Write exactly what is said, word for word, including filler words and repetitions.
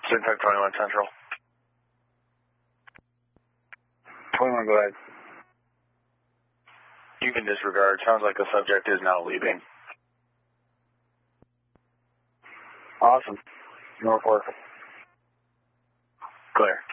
Syntax twenty-one Central. twenty-one, go ahead. You can disregard. Sounds like the subject is now leaving. Awesome. Norfolk. Clear.